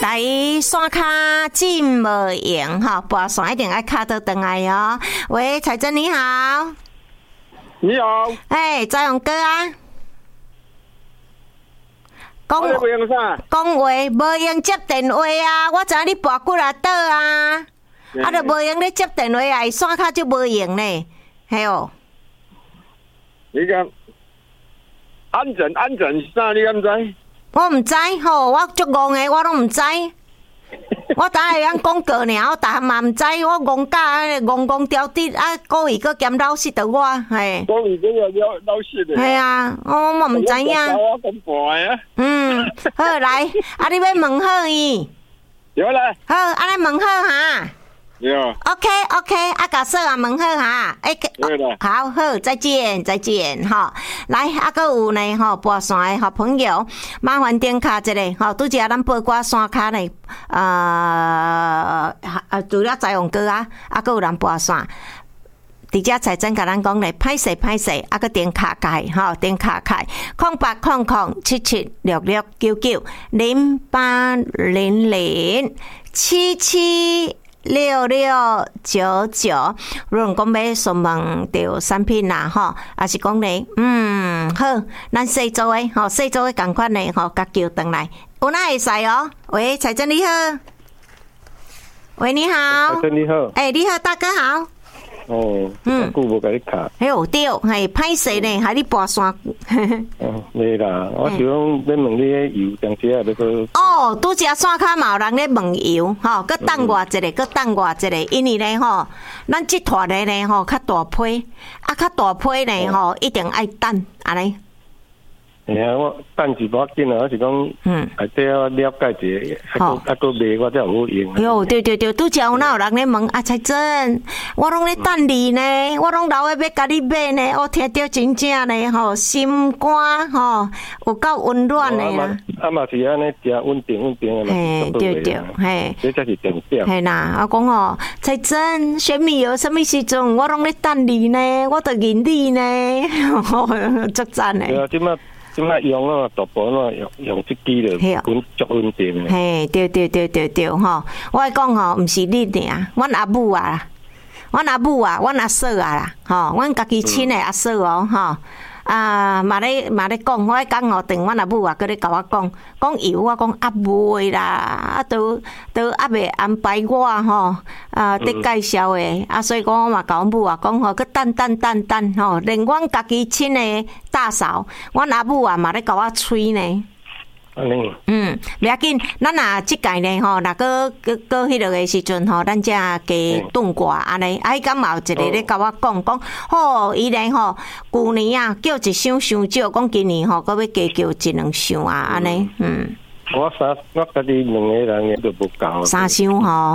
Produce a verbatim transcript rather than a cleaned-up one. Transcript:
来线卡进无用哈，拨线一定要卡到转来哦。喂，彩珍你好。 你好。 哎、欸，张勇哥啊。讲讲啥？ 讲话无用接电话啊！我知影你跋骨啊倒啊，啊，著无用你接电话啊，线卡就无用呢，系哦。 你讲安全安全是啥？你敢知？ 我毋知吼，我足戆诶，我拢毋知。我当会晓讲过尔，我逐项嘛毋知，我戆甲安尼戆戆调直啊，故意佫兼老实着我，嘿。 故意佫要老老实诶。 系啊，我我毋知影。 我讲半啊。 嗯，好来，啊，你要问好伊。 有来。 好，安尼问好哈。 有。 OK OK， 啊，甲说啊问好哈。哎、欸，好好，再见再见哈。来，啊，佫有呢吼，拨线诶好朋友，麻烦点卡一个吼，拄则咱报挂线卡呢，呃啊，除了财用哥啊，啊，佫有人拨线。伫遮财政甲咱讲咧，歹势歹势，啊个点卡开吼，点卡开，空八空空七七六六九九零八零零七七六六九九。如果讲要询问着产品啦吼，也是讲咧，嗯好，咱细做诶吼，细做诶共款咧吼，甲叫转来，有哪会使哦？喂，财政你好，喂你好， 财政你好， 诶、欸、你好，大哥好。 哦，嗯，久无甲你卡。 哎呦，对，系歹势呢，害你跋线。 哦，没啦，我想要问你油当时啊，要个。 哦，拄则线卡嘛有人咧问油，吼，佮等我一个，佮等我一个，因为咧吼，咱即团咧咧吼较大批，啊较大批咧吼，一定爱等，安尼。 哎呀，我等是无要紧啊，我是讲，嗯，内底我了解一下，啊个啊个卖我才有好用。 哟，对对对，拄则有哪有人咧问啊？彩珍，我拢咧等你呢，我拢留诶要甲你买呢，我听到真正呢吼，心肝吼有够温暖诶啦。 啊嘛是安尼，诚稳定稳定诶嘛。 嘿，对对，嘿， 这才是重点。 嘿啦，我讲吼，彩珍，选米有什么时阵，我拢咧等你呢，我着认你呢，足赞诶。 对啊，即马。即摆用啊，大部分用用即支了，稳足稳定诶。 嘿，对对对对对吼！我来讲吼，毋是你尔，阮阿母啊，阮阿母啊，阮阿嫂啊啦，吼，阮家己亲诶阿嫂哦，吼。啊，嘛咧嘛咧讲，我迄讲吼，等阮阿母啊，佮咧甲我讲，讲油，我讲啊袂啦，啊都都还袂安排我吼，啊，伫介绍诶，啊，所以讲我嘛甲阮母啊讲吼，佮等等等等吼，连阮家己亲诶大嫂，阮阿母啊嘛咧甲我催呢。嗯，袂要紧，咱若即届呢吼，若个个个迄落个时阵吼，咱才加炖挂安尼。啊，伊敢嘛有一个咧甲我讲讲，吼，伊咧吼，旧年啊叫一箱伤少，讲今年吼，搁要加叫一两箱啊，安尼，嗯。 我三，我家己两个人也都无够。 三箱吼。